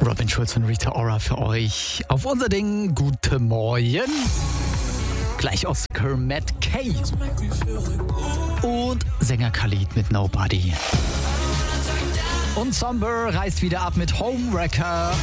Robin Schulz und Rita Ora für euch auf unser Ding. Guten Morgen. Gleich Oscar Matt Kay und Sänger Khalid mit Nobody. Und Somber reist wieder ab mit Homewrecker.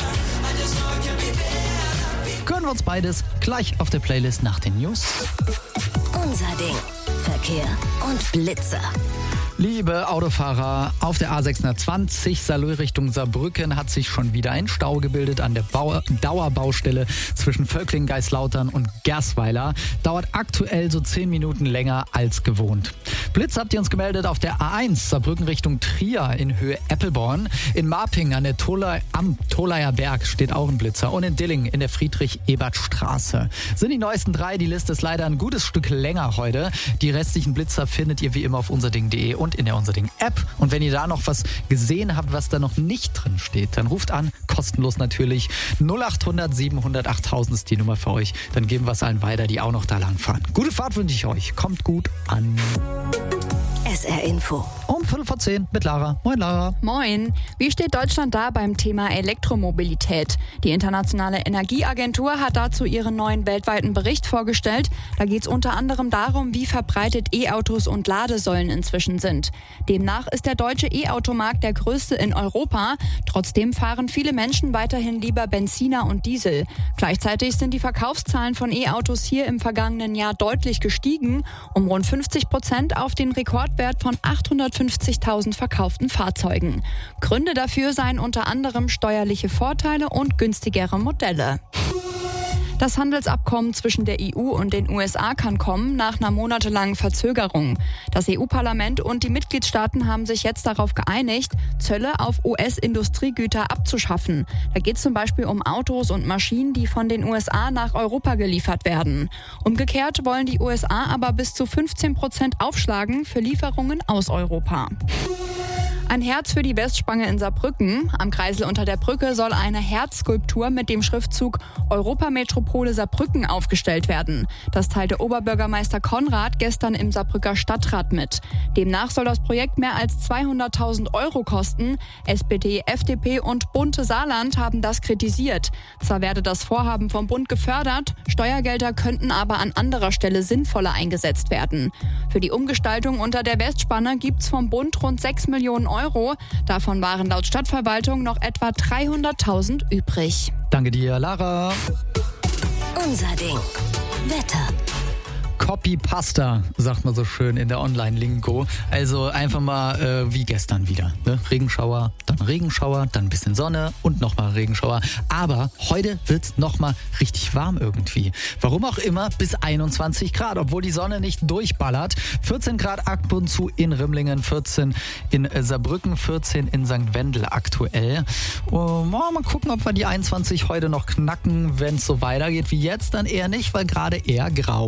Können wir uns beides gleich auf der Playlist nach den News. Unser Ding. Verkehr und Blitzer. Liebe Autofahrer, auf der A620 Saarlouis Richtung Saarbrücken hat sich schon wieder ein Stau gebildet an der Dauerbaustelle zwischen Völklingen, Geislautern und Gersweiler. Dauert aktuell so 10 Minuten länger als gewohnt. Blitz habt ihr uns gemeldet auf der A1 Saarbrücken Richtung Trier in Höhe Eppelborn. In Marping an der am Tolaer Berg steht auch ein Blitzer. Und in Dilling in der Friedrich-Ebert-Straße. Sind die neuesten 3. Die Liste ist leider ein gutes Stück länger heute. Die restlichen Blitzer findet ihr wie immer auf unserding.de und in der Unserding-App. Und wenn ihr da noch was gesehen habt, was da noch nicht drin steht, dann ruft an, kostenlos natürlich. 0800 700 8000 ist die Nummer für euch. Dann geben wir es allen weiter, die auch noch da lang fahren. Gute Fahrt wünsche ich euch. Kommt gut an. SR Info. Um 5:10 mit Lara. Moin Lara. Moin. Wie steht Deutschland da beim Thema Elektromobilität? Die Internationale Energieagentur hat dazu ihren neuen weltweiten Bericht vorgestellt. Da geht es unter anderem darum, wie verbreitet E-Autos und Ladesäulen inzwischen sind. Demnach ist der deutsche E-Automarkt der größte in Europa. Trotzdem fahren viele Menschen weiterhin lieber Benziner und Diesel. Gleichzeitig sind die Verkaufszahlen von E-Autos hier im vergangenen Jahr deutlich gestiegen, um rund 50% auf den Rekordwert von 850.000 verkauften Fahrzeugen. Gründe dafür seien unter anderem steuerliche Vorteile und günstigere Modelle. Das Handelsabkommen zwischen der EU und den USA kann kommen nach einer monatelangen Verzögerung. Das EU-Parlament und die Mitgliedstaaten haben sich jetzt darauf geeinigt, Zölle auf US-Industriegüter abzuschaffen. Da geht es zum Beispiel um Autos und Maschinen, die von den USA nach Europa geliefert werden. Umgekehrt wollen die USA aber bis zu 15% aufschlagen für Lieferungen aus Europa. Ein Herz für die Westspange in Saarbrücken. Am Kreisel unter der Brücke soll eine Herzskulptur mit dem Schriftzug Europametropole Saarbrücken aufgestellt werden. Das teilte Oberbürgermeister Konrad gestern im Saarbrücker Stadtrat mit. Demnach soll das Projekt mehr als 200.000 Euro kosten. SPD, FDP und Bunte Saarland haben das kritisiert. Zwar werde das Vorhaben vom Bund gefördert, Steuergelder könnten aber an anderer Stelle sinnvoller eingesetzt werden. Für die Umgestaltung unter der Westspanne gibt's vom Bund rund 6 Millionen Euro. Davon waren laut Stadtverwaltung noch etwa 300.000 übrig. Danke dir, Lara. Unser Ding. Wetter. Copy-Pasta, sagt man so schön in der Online-Lingo. Also einfach mal wie gestern wieder. Ne? Regenschauer, dann ein bisschen Sonne und nochmal Regenschauer. Aber heute wird es nochmal richtig warm irgendwie. Warum auch immer, bis 21 Grad, obwohl die Sonne nicht durchballert. 14 Grad ab und zu in Rimlingen, 14 in Saarbrücken, 14 in St. Wendel aktuell. Mal gucken, ob wir die 21 heute noch knacken. Wenn es so weitergeht wie jetzt, dann eher nicht, weil gerade eher grau.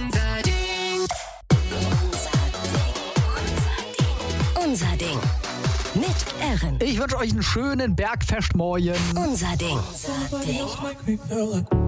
Unser Ding. Mit Erin. Ich wünsche euch einen schönen Bergfestmorgen. Unser Ding. Unser Ding.